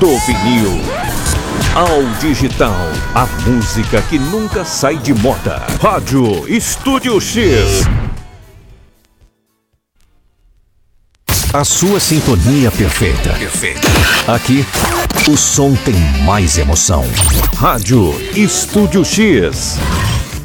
do vinil ao digital, a música que nunca sai de moda. Rádio Estúdio X. A sua sintonia perfeita. Aqui, o som tem mais emoção. Rádio Estúdio X.